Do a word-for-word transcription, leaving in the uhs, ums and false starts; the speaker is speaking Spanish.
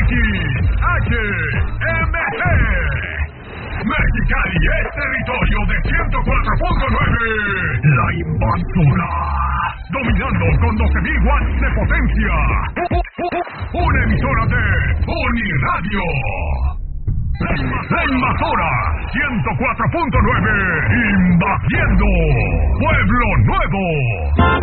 H M G. Mexicali es territorio de ciento cuatro punto nueve. La Invasora. Dominando con doce mil watts de potencia. Una emisora de Uniradio. La Invasora ciento cuatro punto nueve. Invadiendo Pueblo Nuevo.